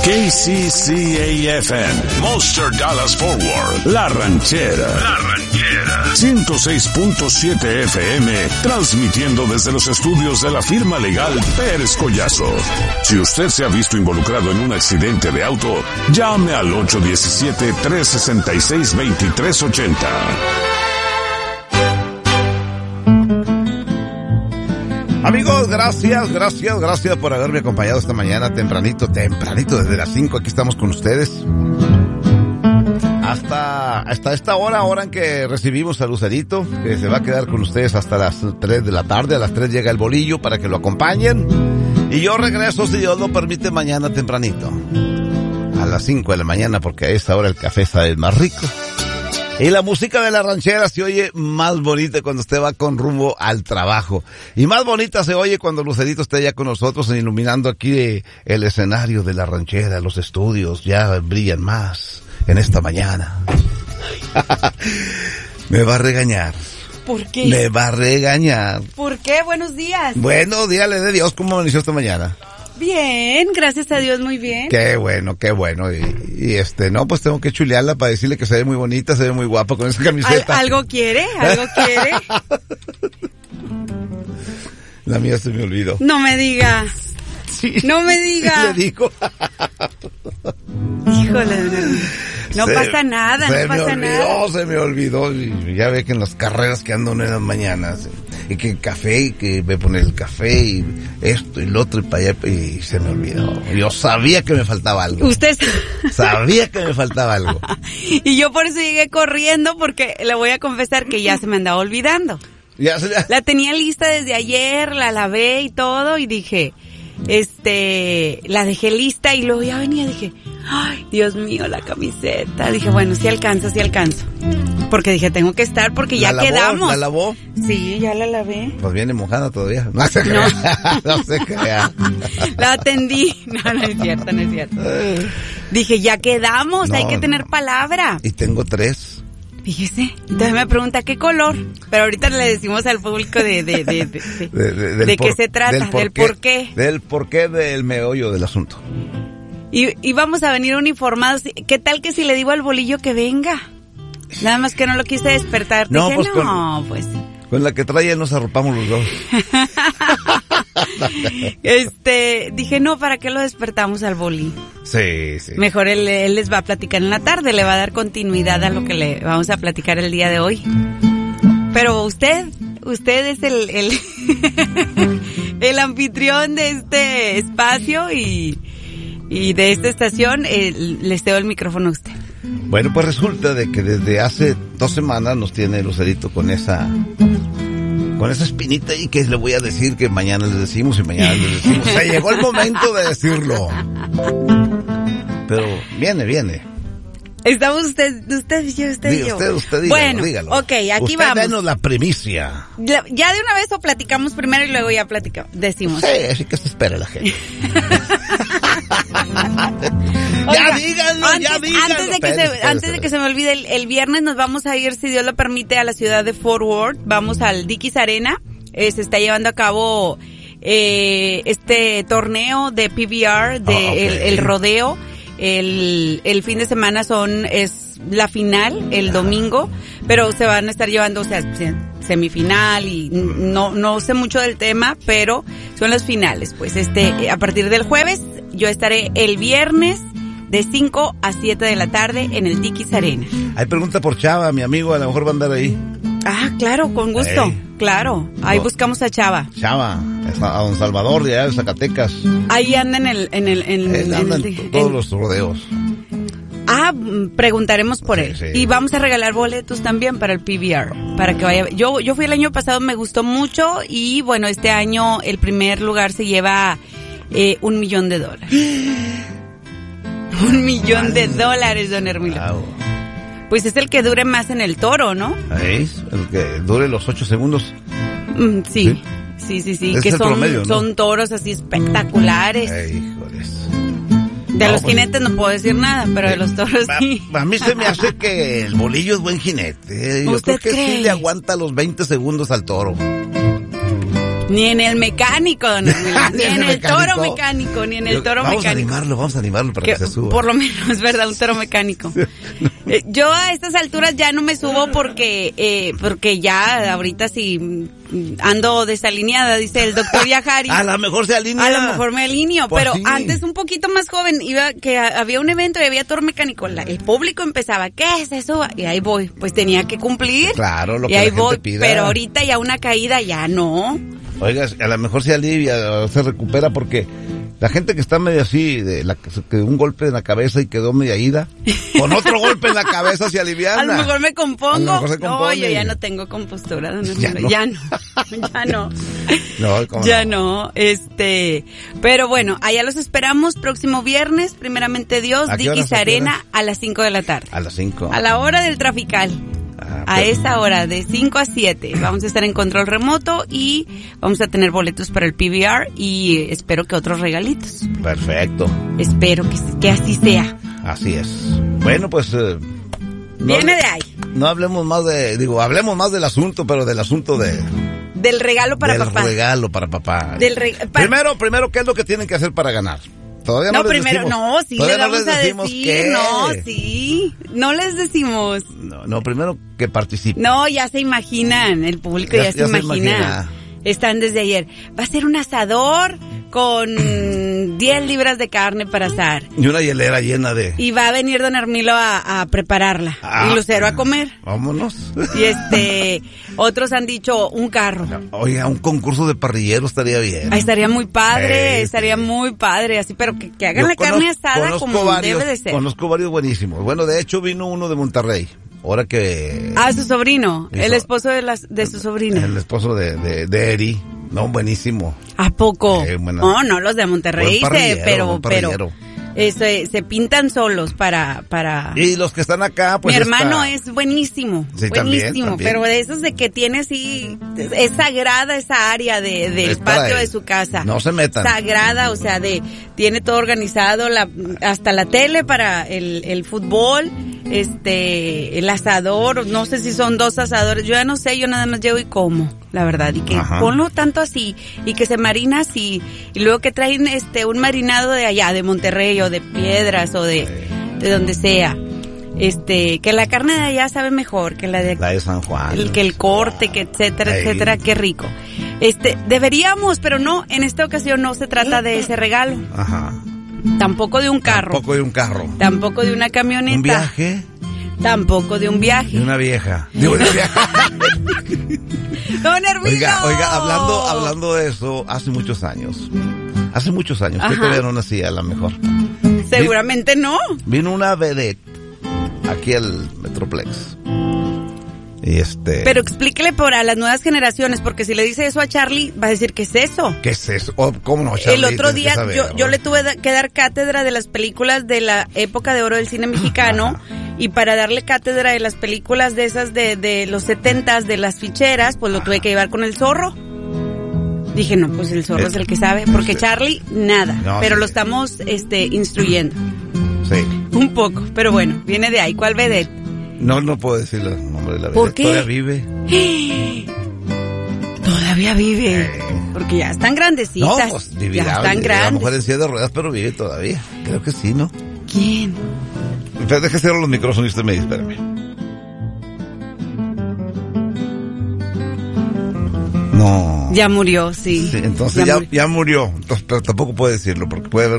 KCCA-FM, Monster Dallas Forward, La Ranchera. 106.7 FM, transmitiendo desde los estudios de la firma legal Pérez Collazo. Si usted se ha visto involucrado en un accidente de auto, llame al 817-366-2380. Amigos, gracias por haberme acompañado esta mañana tempranito, desde las 5, aquí estamos con ustedes. Hasta esta hora en que recibimos a Lucerito, que se va a quedar con ustedes hasta las 3 de la tarde, a las 3 llega el bolillo para que lo acompañen. Y yo regreso, si Dios lo permite, mañana tempranito, a las 5 de la mañana, porque a esta hora el café sabe más rico. Y la música de la ranchera se oye más bonita cuando usted va con rumbo al trabajo. Y más bonita se oye cuando Lucerito está ya con nosotros iluminando aquí el escenario de la ranchera. Los estudios ya brillan más en esta mañana. Me va a regañar. ¿Por qué? Me va a regañar. ¿Por qué? Buenos días. Buenos días, le de Dios. ¿Cómo amaneció esta mañana? Bien, gracias a Dios, muy bien. Qué bueno. No, pues tengo que chulearla para decirle que se ve muy bonita, se ve muy guapa con esa camiseta. ¿Algo quiere? La mía se me olvidó. No me diga. Sí. No me diga. Le digo. Híjole, no pasa nada. Se me olvidó. Y ya ve que en las carreras que ando en las mañanas, y que el café, y que me pone el café, y esto y lo otro, y para allá, y se me olvidó. Yo sabía que me faltaba algo. Usted sabía que me faltaba algo. Y yo por eso llegué corriendo, porque le voy a confesar que ya se me andaba olvidando. Ya. La tenía lista desde ayer, la lavé y todo, y dije, la dejé lista, y luego ya venía, dije, ay, Dios mío, la camiseta. Dije, bueno, sí alcanzo. Porque dije, tengo que estar, porque ya quedamos. ¿La lavó? Sí, ya la lavé. Pues viene mojada todavía. No se crea. No se crea. La atendí. No es cierto. Dije, ya quedamos, hay que tener palabra. Y tengo 3. Fíjese, entonces me pregunta qué color, pero ahorita le decimos al público de qué se trata, del por qué. Del porqué del meollo del asunto. Y vamos a venir uniformados. ¿Qué tal que si le digo al bolillo que venga? Nada más que no lo quise despertar. No, dije, pues con la que trae nos arropamos los dos. Dije, no, ¿para qué lo despertamos al boli? Sí. Mejor él les va a platicar en la tarde, le va a dar continuidad a lo que le vamos a platicar el día de hoy. Pero usted es el el anfitrión de este espacio y de esta estación. Les cedo el micrófono a usted. Bueno, pues resulta de que desde hace 2 semanas nos tiene Lucerito con esa espinita, y que le voy a decir que mañana les decimos y mañana les decimos. O sea, llegó el momento de decirlo. Pero viene. Estamos usted y yo. Usted dígalo, bueno, dígalo. Ok, aquí usted vamos. Denos la primicia. Ya de una vez lo platicamos primero y luego ya decimos. Sí, así que se espera la gente. Ya díganlo. Antes de que se me olvide, el viernes nos vamos a ir, si Dios lo permite, a la ciudad de Fort Worth. Vamos al Dickies Arena. Se está llevando a cabo este torneo de PBR, el rodeo. El fin de semana es la final, el domingo, pero se van a estar llevando, semifinal, y no sé mucho del tema, pero son las finales. Pues a partir del jueves, yo estaré el viernes de 5 a 7 de la tarde en el Dickies Arena. Hay pregunta por Chava, mi amigo, a lo mejor va a andar ahí. Ah, claro, con gusto. Claro, ahí buscamos a Chava. Chava, a Don Salvador de allá de Zacatecas. Ahí anda en todos los rodeos. Preguntaremos por él. Sí. Y vamos a regalar boletos también para el PBR, para que vaya. Yo fui el año pasado, me gustó mucho, y bueno, este año el primer lugar se lleva $1 millón. $1 millón, don Hermilo. Wow. Pues es el que dure más en el toro, ¿no? Es el que dure los 8 segundos. Sí. Que son promedio, ¿no? Son toros así espectaculares. Híjoles. De los jinetes no puedo decir nada, pero de los toros sí. A mí se me hace que el bolillo es buen jinete. Yo creo que sí le aguanta los 20 segundos al toro. Ni en el mecánico, don Hermilán, ni en el toro mecánico, ni en el toro mecánico. Vamos a animarlo para que se suba. Por lo menos, es verdad, un toro mecánico. Yo a estas alturas ya no me subo porque ya ahorita sí ando desalineada, dice el doctor Yajari. A lo mejor se alinea. A lo mejor me alineo, pues pero sí. Antes un poquito más joven había un evento y había toro mecánico. El público empezaba, ¿qué es eso? Y ahí voy, pues tenía que cumplir. Claro, lo y que ahí la gente pida. Pero ahorita ya una caída ya no. Oiga, a lo mejor se alivia, se recupera porque la gente que está medio así, que un golpe en la cabeza y quedó media ida, con otro golpe en la cabeza se aliviana. A lo mejor me compongo. A lo mejor se compone. No, yo ya no tengo compostura. Ya no. Ya no. No, ya no. Pero bueno, allá los esperamos próximo viernes, primeramente Dios, Dickies Arena a las 5 de la tarde. A las 5. A la hora del trafical. A esa hora, de 5 a 7, vamos a estar en control remoto y vamos a tener boletos para el PBR y espero que otros regalitos. Perfecto. Espero que así sea. Así es. Bueno, pues... Viene de ahí. No hablemos más hablemos más del asunto, pero del asunto del regalo para papá. Del regalo para papá. Primero, ¿qué es lo que tienen que hacer para ganar? Todavía no les primero, decimos. no, sí les vamos a decir, qué. no, sí, no les decimos. No, primero que participen. No, ya se imaginan, el público ya se imagina. Están desde ayer. Va a ser un asador con 10 libras de carne para asar. Y una hielera llena de... Y va a venir don Hermilo a prepararla. Y Lucero a comer. Vámonos. Y otros han dicho un carro. Oiga, un concurso de parrilleros estaría bien. Estaría muy padre, muy padre. Así, pero que hagan la carne asada como debe de ser. Conozco varios buenísimos. Bueno, de hecho vino uno de Monterrey. Ahora que... su sobrino, el esposo de su sobrina. El esposo de Eri, no, buenísimo. ¿A poco? No, los de Monterrey, pero se pintan solos para... Y los que están acá, pues... Mi hermano es buenísimo, sí, buenísimo, también. Pero de esos de que tiene así, es sagrada esa área del patio de su casa. No se metan. Sagrada, o sea, tiene todo organizado, hasta la tele para el fútbol, el asador, no sé si son 2 asadores, yo ya no sé, yo nada más llego y como, la verdad, y que ponlo tanto así, y que se marina así, y luego que traen un marinado de allá, de Monterrey, o de Piedras, o de donde sea, que la carne de allá sabe mejor que la de San Juan, que el corte, que etcétera, qué rico. Deberíamos, pero no, en esta ocasión no se trata de ese regalo. Tampoco de un carro. Tampoco de una camioneta. ¿Un viaje? Tampoco de un viaje. De una vieja. De una vieja. Don Hermilo. Oiga, hablando de eso, hace muchos años, que todavía no nacía a lo mejor. Seguramente no. Vino una vedette aquí al Metroplex. Y Pero explíquele a las nuevas generaciones, porque si le dice eso a Charlie, va a decir, ¿qué es eso? ¿Qué es eso? ¿Cómo no, Charlie? El otro día yo le tuve que dar cátedra de las películas de la época de oro del cine mexicano, y para darle cátedra de las películas de esas de los 70s, de las ficheras, pues lo tuve que llevar con el Zorro. Dije, no, pues el Zorro es el que sabe, porque Charlie, nada, no, pero sí. Lo estamos instruyendo. Sí. Un poco, pero bueno, viene de ahí. ¿Cuál vedette? No puedo decir el nombre de la vedette. ¿Por qué? Todavía vive. Todavía vive. Porque ya están grandecitas. No, pues vivirá, ya están grandes. A lo mejor en silla de ruedas, pero vive todavía. Creo que sí, ¿no? ¿Quién? Deje cerrar los micrófonos y usted me dice, espérame. No. Ya murió, sí. Entonces ya murió. Entonces, pero tampoco puede decirlo porque puede haber